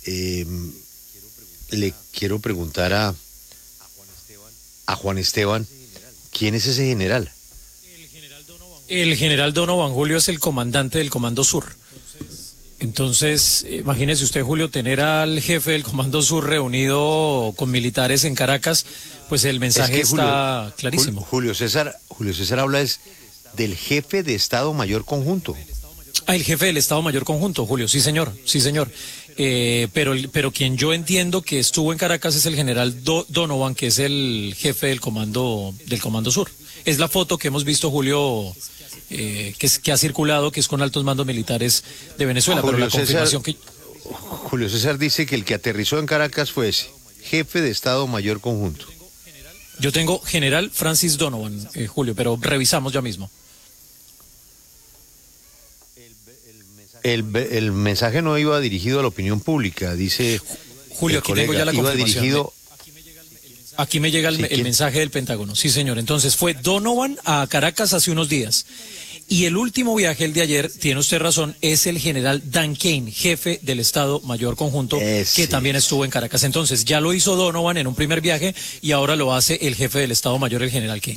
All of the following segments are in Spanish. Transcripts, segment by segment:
eh, le quiero preguntar a Juan Esteban, ¿quién es ese general? El general Donovan, Julio, es el comandante del Comando Sur. Entonces, imagínese usted, Julio, tener al jefe del Comando Sur reunido con militares en Caracas, pues el mensaje está clarísimo. Julio César habla del jefe de Estado Mayor Conjunto. Ah, el jefe del Estado Mayor Conjunto, Julio, sí señor, sí señor. Pero quien yo entiendo que estuvo en Caracas es el general Donovan, que es el jefe del Comando Sur. Es la foto que hemos visto, Julio, que ha circulado, que es con altos mandos militares de Venezuela, pero la confirmación que... Julio César dice que el que aterrizó en Caracas fue ese, jefe de Estado Mayor Conjunto. Yo tengo general Francis Donovan, Julio, pero revisamos ya mismo. El mensaje no iba dirigido a la opinión pública, dice Julio, aquí tengo ya la confirmación. Aquí me llega el mensaje del Pentágono. Sí, señor. Entonces fue Donovan a Caracas hace unos días. Y el último viaje, el de ayer, tiene usted razón, es el general Dan Kane, jefe del Estado Mayor Conjunto, que también estuvo en Caracas. Entonces ya lo hizo Donovan en un primer viaje y ahora lo hace el jefe del Estado Mayor, el general Kane.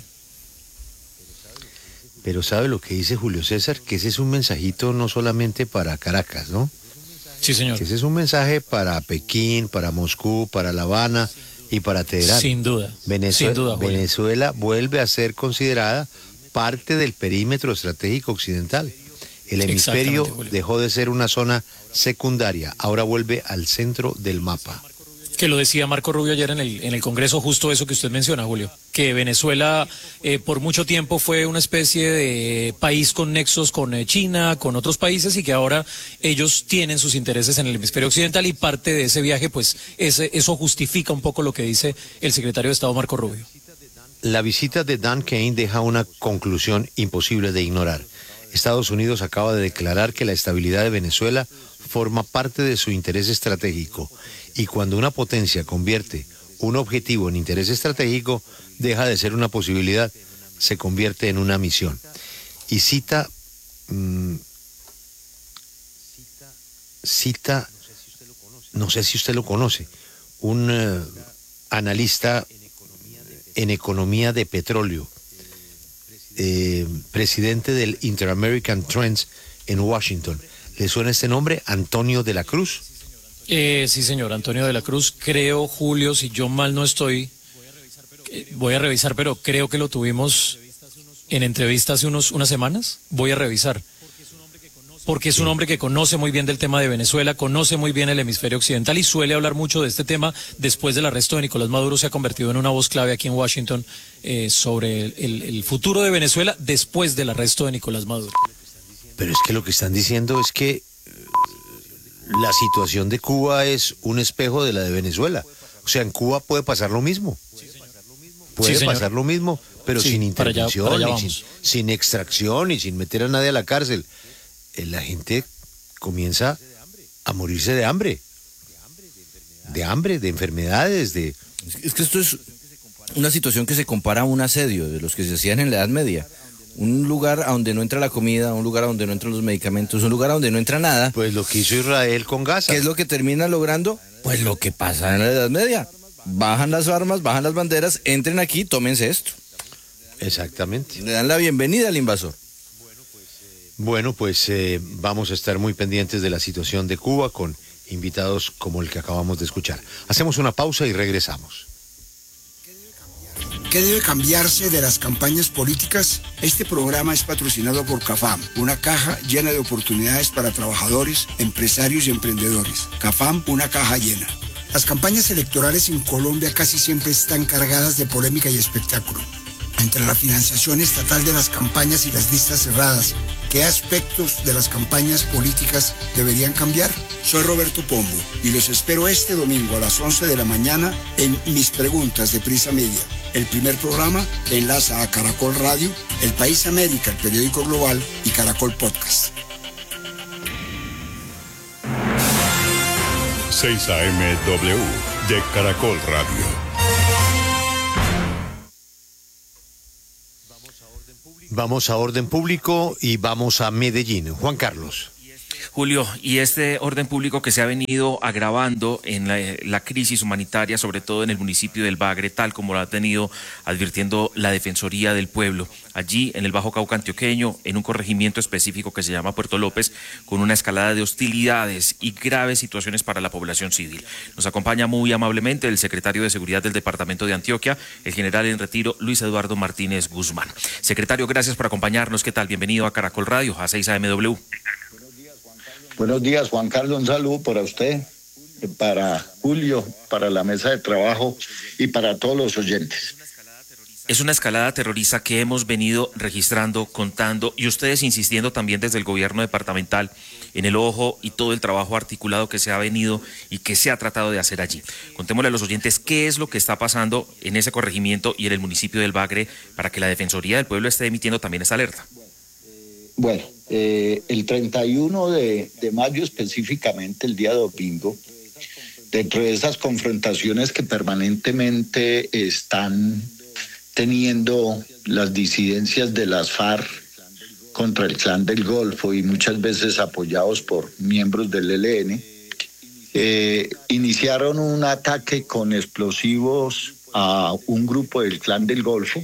Pero ¿sabe lo que dice Julio César? Que ese es un mensajito no solamente para Caracas, ¿no? Sí, señor. Que ese es un mensaje para Pekín, para Moscú, para La Habana y para Teherán. Sin duda. Sin duda, Venezuela vuelve a ser considerada parte del perímetro estratégico occidental. El hemisferio dejó de ser una zona secundaria, ahora vuelve al centro del mapa. Que lo decía Marco Rubio ayer en el Congreso, justo eso que usted menciona, Julio, que Venezuela por mucho tiempo fue una especie de país con nexos con China, con otros países, y que ahora ellos tienen sus intereses en el hemisferio occidental, y parte de ese viaje, pues eso justifica un poco lo que dice el secretario de Estado Marco Rubio. La visita de Dan Kane deja una conclusión imposible de ignorar. Estados Unidos acaba de declarar que la estabilidad de Venezuela forma parte de su interés estratégico, y cuando una potencia convierte un objetivo en interés estratégico, deja de ser una posibilidad, se convierte en una misión. Y cita, no sé si usted lo conoce, un analista en economía de petróleo, presidente del Inter-American Trends en Washington. ¿Le suena este nombre? Antonio de la Cruz. Sí, señor, Antonio de la Cruz. Creo, Julio, si yo mal no estoy, voy a revisar, pero creo que lo tuvimos en entrevista hace unas semanas. Voy a revisar. Porque es un hombre que conoce muy bien del tema de Venezuela, conoce muy bien el hemisferio occidental y suele hablar mucho de este tema. Después del arresto de Nicolás Maduro se ha convertido en una voz clave aquí en Washington sobre el futuro de Venezuela después del arresto de Nicolás Maduro. Pero es que lo que están diciendo es que la situación de Cuba es un espejo de la de Venezuela. O sea, en Cuba puede pasar lo mismo. Puede pasar lo mismo, pero sin intervención, para allá sin extracción y sin meter a nadie a la cárcel. La gente comienza a morirse de hambre, de enfermedades, de... Es que esto es una situación que se compara a un asedio de los que se hacían en la Edad Media. Un lugar a donde no entra la comida, un lugar a donde no entran los medicamentos, un lugar a donde no entra nada. Pues lo que hizo Israel con Gaza. ¿Qué es lo que termina logrando? Pues lo que pasa en la Edad Media. Bajan las armas, bajan las banderas, entren aquí, tómense esto. Exactamente. Le dan la bienvenida al invasor. Bueno, pues vamos a estar muy pendientes de la situación de Cuba con invitados como el que acabamos de escuchar. Hacemos una pausa y regresamos. ¿Qué debe cambiarse de las campañas políticas? Este programa es patrocinado por CAFAM, una caja llena de oportunidades para trabajadores, empresarios y emprendedores. CAFAM, una caja llena. Las campañas electorales en Colombia casi siempre están cargadas de polémica y espectáculo. Entre la financiación estatal de las campañas y las listas cerradas, ¿qué aspectos de las campañas políticas deberían cambiar? Soy Roberto Pombo y los espero este domingo a las 11 de la mañana en Mis Preguntas de Prisa Media, el primer programa que enlaza a Caracol Radio, El País América, el periódico global, y Caracol Podcast. 6 AM-W de Caracol Radio. Vamos a orden público y vamos a Medellín. Juan Carlos. Julio, y este orden público que se ha venido agravando en la crisis humanitaria, sobre todo en el municipio del Bagre, tal como lo ha tenido advirtiendo la Defensoría del Pueblo, allí en el Bajo Cauca antioqueño, en un corregimiento específico que se llama Puerto López, con una escalada de hostilidades y graves situaciones para la población civil. Nos acompaña muy amablemente el secretario de Seguridad del Departamento de Antioquia, el general en retiro Luis Eduardo Martínez Guzmán. Secretario, gracias por acompañarnos. ¿Qué tal? Bienvenido a Caracol Radio, a 6 AMW. Buenos días, Juan Carlos, un saludo para usted, para Julio, para la mesa de trabajo y para todos los oyentes. Es una escalada terrorista que hemos venido registrando, contando, y ustedes insistiendo también desde el gobierno departamental en el ojo y todo el trabajo articulado que se ha venido y que se ha tratado de hacer allí. Contémosle a los oyentes qué es lo que está pasando en ese corregimiento y en el municipio del Bagre para que la Defensoría del Pueblo esté emitiendo también esa alerta. Bueno, el 31 de mayo específicamente, el día domingo, dentro de esas confrontaciones que permanentemente están teniendo las disidencias de las FARC contra el Clan del Golfo y muchas veces apoyados por miembros del ELN, iniciaron un ataque con explosivos a un grupo del Clan del Golfo,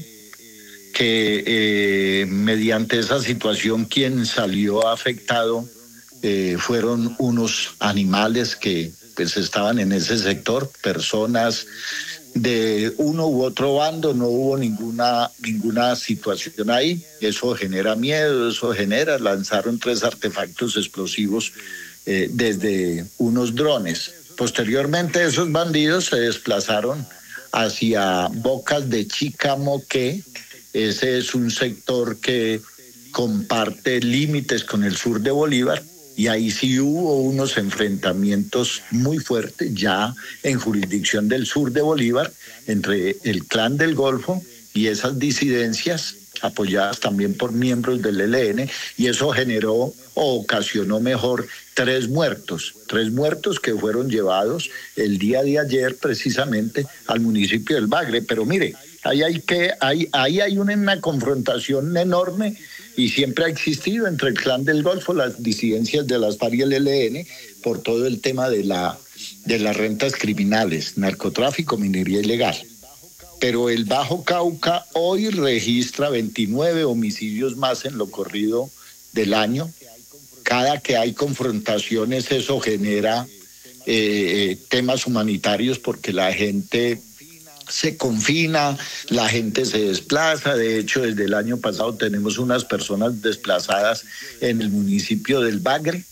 que mediante esa situación quien salió afectado fueron unos animales que pues estaban en ese sector, personas de uno u otro bando, no hubo ninguna situación ahí. Eso genera miedo, lanzaron 3 artefactos explosivos desde unos drones. Posteriormente esos bandidos se desplazaron hacia Bocas de Chicamoqué. Ese es un sector que comparte límites con el sur de Bolívar y ahí sí hubo unos enfrentamientos muy fuertes ya en jurisdicción del sur de Bolívar entre el Clan del Golfo y esas disidencias apoyadas también por miembros del ELN, y eso generó o ocasionó mejor 3 muertos que fueron llevados el día de ayer precisamente al municipio del Bagre. Pero mire, ahí hay una confrontación enorme y siempre ha existido entre el Clan del Golfo, las disidencias de las FARC y el ELN por todo el tema de las rentas criminales, narcotráfico, minería ilegal. Pero el Bajo Cauca hoy registra 29 homicidios más en lo corrido del año. Cada que hay confrontaciones eso genera temas humanitarios porque la gente se confina, la gente se desplaza. De hecho, desde el año pasado tenemos unas personas desplazadas en el municipio del Bagre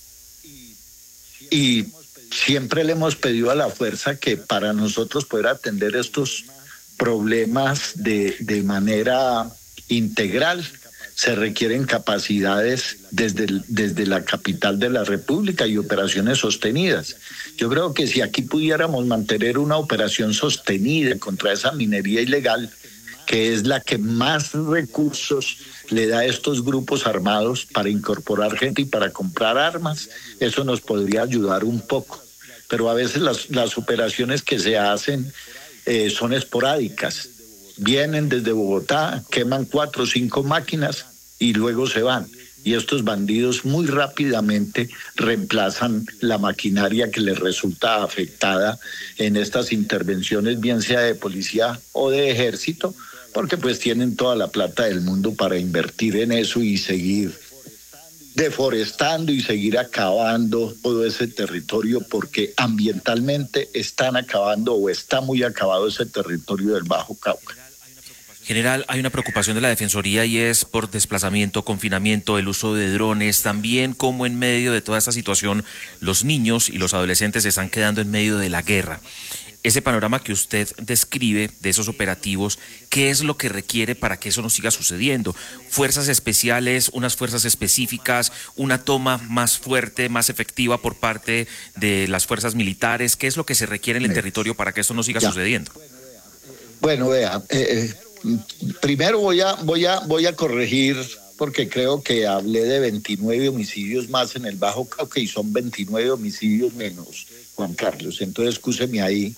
y siempre le hemos pedido a la fuerza que para nosotros poder atender estos problemas de manera integral se requieren capacidades desde la capital de la República y operaciones sostenidas. Yo creo que si aquí pudiéramos mantener una operación sostenida contra esa minería ilegal, que es la que más recursos le da a estos grupos armados para incorporar gente y para comprar armas, eso nos podría ayudar un poco. Pero a veces las operaciones que se hacen son esporádicas. Vienen desde Bogotá, queman 4 o 5 máquinas y luego se van. Y estos bandidos muy rápidamente reemplazan la maquinaria que les resulta afectada en estas intervenciones, bien sea de policía o de ejército, porque pues tienen toda la plata del mundo para invertir en eso y seguir deforestando y seguir acabando todo ese territorio, porque ambientalmente están acabando o está muy acabado ese territorio del Bajo Cauca. General, hay una preocupación de la Defensoría y es por desplazamiento, confinamiento, el uso de drones, también como en medio de toda esta situación los niños y los adolescentes se están quedando en medio de la guerra. Ese panorama que usted describe de esos operativos, ¿qué es lo que requiere para que eso no siga sucediendo? ¿Fuerzas especiales, unas fuerzas específicas, una toma más fuerte, más efectiva por parte de las fuerzas militares? ¿Qué es lo que se requiere en el territorio para que esto no siga sucediendo? Bueno, vea, primero voy a corregir, porque creo que hablé de 29 homicidios más en el Bajo Cauca y son 29 homicidios menos, Juan Carlos. Entonces, excúseme ahí,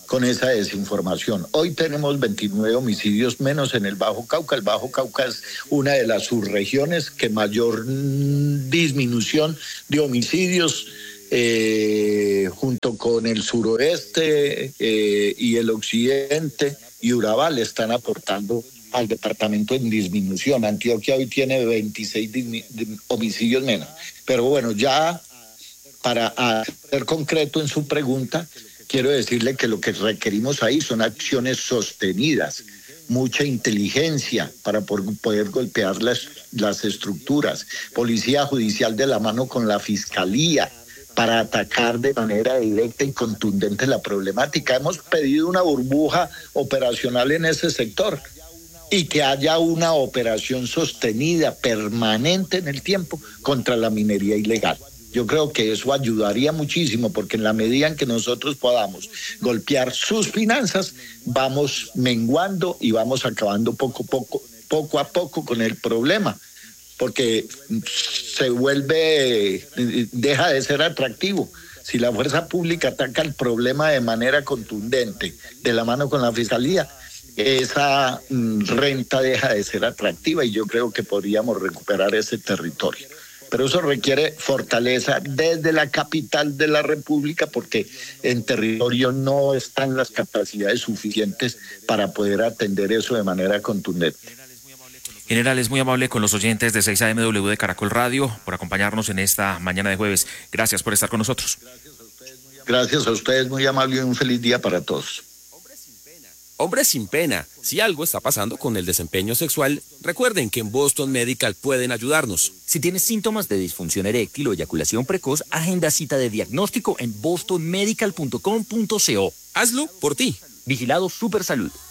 con esa desinformación. Hoy tenemos 29 homicidios menos en el Bajo Cauca. El Bajo Cauca es una de las subregiones que mayor disminución de homicidios, junto con el suroeste y el occidente y Urabá, le están aportando al departamento en disminución. Antioquia hoy tiene 26 homicidios menos. Pero bueno, ya para ser concreto en su pregunta, quiero decirle que lo que requerimos ahí son acciones sostenidas, mucha inteligencia para poder golpear las estructuras, policía judicial de la mano con la fiscalía, para atacar de manera directa y contundente la problemática. Hemos pedido una burbuja operacional en ese sector y que haya una operación sostenida, permanente en el tiempo contra la minería ilegal. Yo creo que eso ayudaría muchísimo, porque en la medida en que nosotros podamos golpear sus finanzas, vamos menguando y vamos acabando poco a poco con el problema, porque deja de ser atractivo. Si la fuerza pública ataca el problema de manera contundente, de la mano con la fiscalía, esa renta deja de ser atractiva y yo creo que podríamos recuperar ese territorio. Pero eso requiere fortaleza desde la capital de la República, porque en territorio no están las capacidades suficientes para poder atender eso de manera contundente. General, es muy amable con los oyentes de 6 AMW de Caracol Radio por acompañarnos en esta mañana de jueves. Gracias por estar con nosotros. Gracias a ustedes, muy amable y un feliz día para todos. Hombres sin pena. Si algo está pasando con el desempeño sexual, recuerden que en Boston Medical pueden ayudarnos. Si tienes síntomas de disfunción eréctil o eyaculación precoz, agenda cita de diagnóstico en bostonmedical.com.co. Hazlo por ti. Vigilado Supersalud.